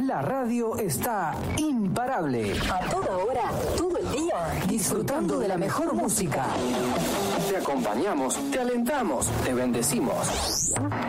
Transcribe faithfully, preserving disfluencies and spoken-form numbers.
La radio está imparable. A toda hora, todo el día, Disfrutando de la mejor música. Te acompañamos, te alentamos, te bendecimos.